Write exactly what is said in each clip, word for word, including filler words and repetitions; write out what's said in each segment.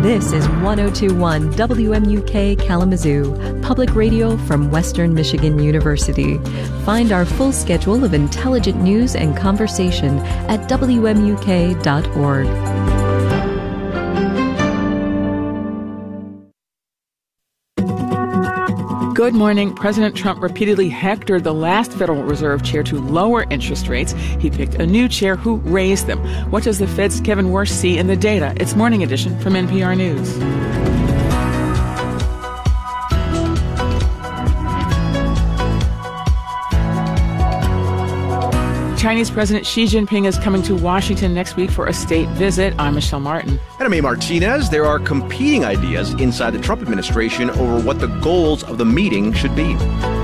This is one oh two point one W M U K Kalamazoo, public radio from Western Michigan University. Find our full schedule of intelligent news and conversation at W M U K dot org. Good morning. President Trump repeatedly hectored the last Federal Reserve chair to lower interest rates. He picked a new chair who raised them. What does the Fed's Kevin Warsh see in the data? It's Morning Edition from N P R News. Chinese President Xi Jinping is coming to Washington next week for a state visit. I'm Michelle Martin. And I'm A. Martinez. There are competing ideas inside the Trump administration over what the goals of the meeting should be.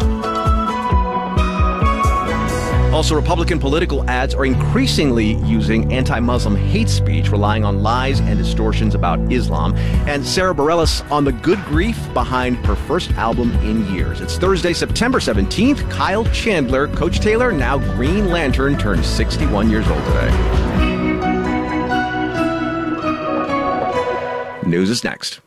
Also, Republican political ads are increasingly using anti-Muslim hate speech, relying on lies and distortions about Islam. And Sarah Bareilles on the good grief behind her first album in years. It's Thursday, September seventeenth. Kyle Chandler, Coach Taylor, now Green Lantern, turned sixty-one years old today. News is next.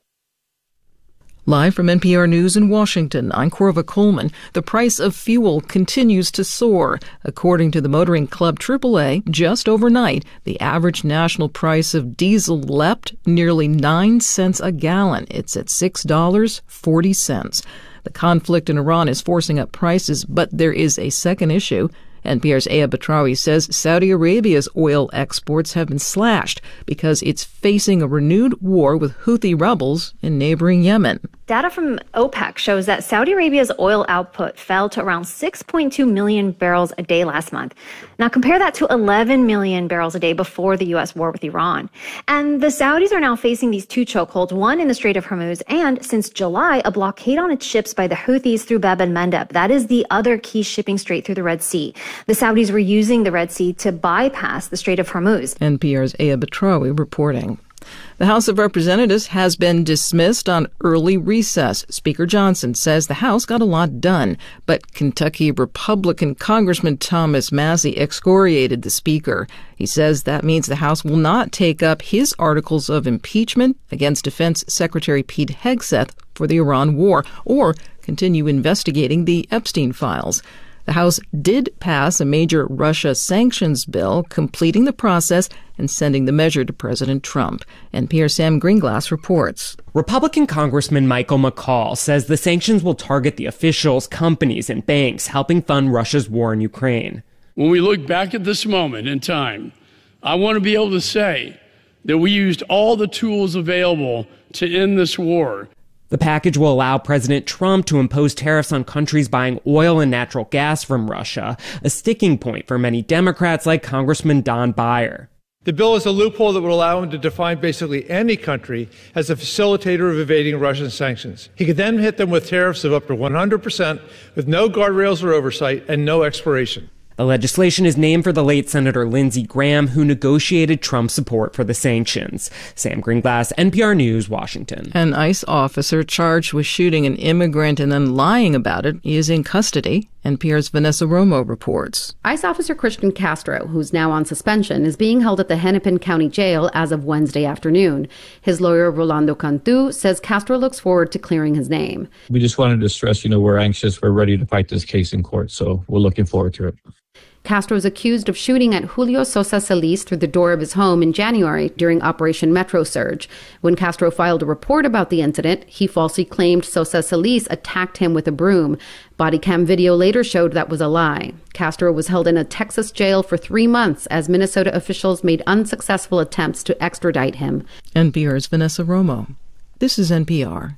Live from N P R News in Washington, I'm Corva Coleman. The price of fuel continues to soar. According to the Motoring Club triple A, just overnight, the average national price of diesel leapt nearly nine cents a gallon. It's at six dollars and forty cents. The conflict in Iran is forcing up prices, but there is a second issue. N P R's Aya Batrawi says Saudi Arabia's oil exports have been slashed because it's facing a renewed war with Houthi rebels in neighboring Yemen. Data from OPEC shows that Saudi Arabia's oil output fell to around six point two million barrels a day last month. Now compare that to eleven million barrels a day before the U S war with Iran. And the Saudis are now facing these two chokeholds, one in the Strait of Hormuz, and since July, a blockade on its ships by the Houthis through Bab el-Mandeb. That is the other key shipping strait through the Red Sea. The Saudis were using the Red Sea to bypass the Strait of Hormuz. N P R's Aya Batrawi reporting. The House of Representatives has been dismissed on early recess. Speaker Johnson says the House got a lot done, but Kentucky Republican Congressman Thomas Massie excoriated the Speaker. He says that means the House will not take up his articles of impeachment against Defense Secretary Pete Hegseth for the Iran war or continue investigating the Epstein files. The House did pass a major Russia sanctions bill, completing the process and sending the measure to President Trump. N P R's Sam Greenglass reports. Republican Congressman Michael McCaul says the sanctions will target the officials, companies, and banks helping fund Russia's war in Ukraine. When we look back at this moment in time, I want to be able to say that we used all the tools available to end this war. The package will allow President Trump to impose tariffs on countries buying oil and natural gas from Russia, a sticking point for many Democrats like Congressman Don Beyer. The bill is a loophole that would allow him to define basically any country as a facilitator of evading Russian sanctions. He could then hit them with tariffs of up to one hundred percent with no guardrails or oversight and no expiration. The legislation is named for the late Senator Lindsey Graham, who negotiated Trump's support for the sanctions. Sam Greenglass, N P R News, Washington. An ICE officer charged with shooting an immigrant and then lying about it is in custody. N P R's Vanessa Romo reports. ICE officer Christian Castro, who's now on suspension, is being held at the Hennepin County Jail as of Wednesday afternoon. His lawyer, Rolando Cantu, says Castro looks forward to clearing his name. We just wanted to stress, you know, we're anxious. We're ready to fight this case in court, so we're looking forward to it. Castro is accused of shooting at Julio Sosa Solis through the door of his home in January during Operation Metro Surge. When Castro filed a report about the incident, he falsely claimed Sosa Solis attacked him with a broom. Body cam video later showed that was a lie. Castro was held in a Texas jail for three months as Minnesota officials made unsuccessful attempts to extradite him. N P R's Vanessa Romo. This is N P R.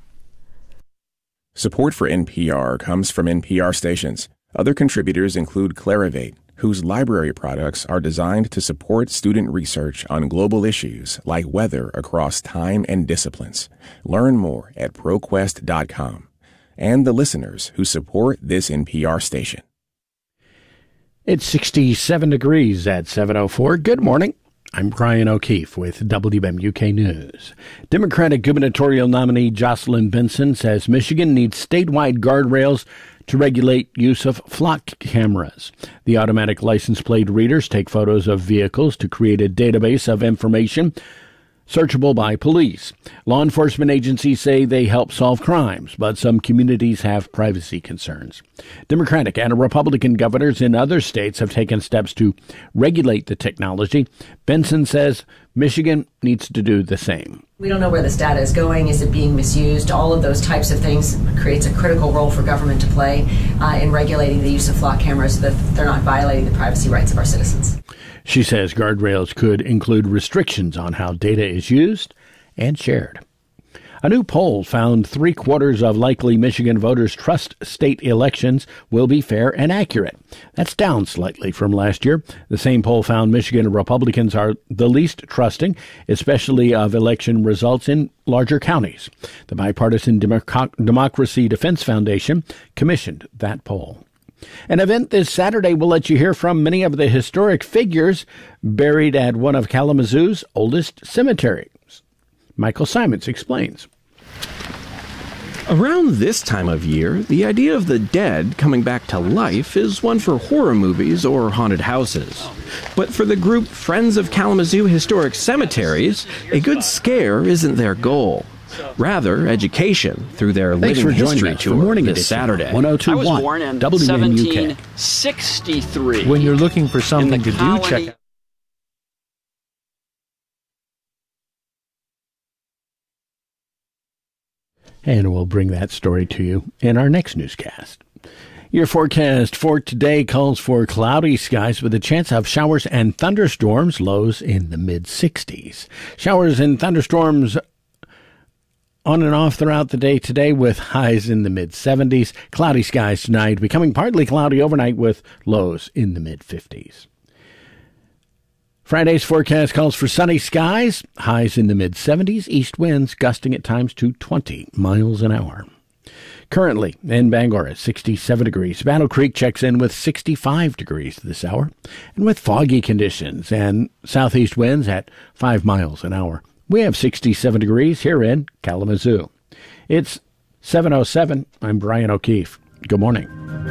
Support for N P R comes from N P R stations. Other contributors include Clarivate, whose library products are designed to support student research on global issues like weather across time and disciplines. Learn more at ProQuest dot com. And the listeners who support this N P R station. It's sixty-seven degrees at seven oh four. Good morning. I'm Brian O'Keefe with W M U K News. Democratic gubernatorial nominee Jocelyn Benson says Michigan needs statewide guardrails to regulate use of flock cameras. The automatic license plate readers take photos of vehicles to create a database of information searchable by police. Law enforcement agencies say they help solve crimes, but some communities have privacy concerns. Democratic and Republican governors in other states have taken steps to regulate the technology. Benson says Michigan needs to do the same. We don't know where this data is going. Is it being misused? All of those types of things creates a critical role for government to play uh, in regulating the use of flock cameras so that they're not violating the privacy rights of our citizens. She says guardrails could include restrictions on how data is used and shared. A new poll found three quarters of likely Michigan voters trust state elections will be fair and accurate. That's down slightly from last year. The same poll found Michigan Republicans are the least trusting, especially of election results in larger counties. The Bipartisan Democ- Democracy Defense Foundation commissioned that poll. An event this Saturday will let you hear from many of the historic figures buried at one of Kalamazoo's oldest cemeteries. Michael Simons explains. Around this time of year, the idea of the dead coming back to life is one for horror movies or haunted houses. But for the group Friends of Kalamazoo Historic Cemeteries, a good scare isn't their goal. Rather, education through their Thanks living for joining history us tour for Morning this Edition, Saturday. one oh two point one I was born in W M U K. seventeen sixty-three. When you're looking for something to do, colony- check out. And we'll bring that story to you in our next newscast. Your forecast for today calls for cloudy skies with a chance of showers and thunderstorms, lows in the mid sixties. Showers and thunderstorms on and off throughout the day today with highs in the mid seventies. Cloudy skies tonight, becoming partly cloudy overnight with lows in the mid fifties. Friday's forecast calls for sunny skies, highs in the mid seventies, east winds gusting at times to twenty miles an hour. Currently in Bangor at sixty-seven degrees. Battle Creek checks in with sixty-five degrees this hour, and with foggy conditions and southeast winds at five miles an hour. We have sixty-seven degrees here in Kalamazoo. It's seven oh seven. I'm Brian O'Keefe. Good morning.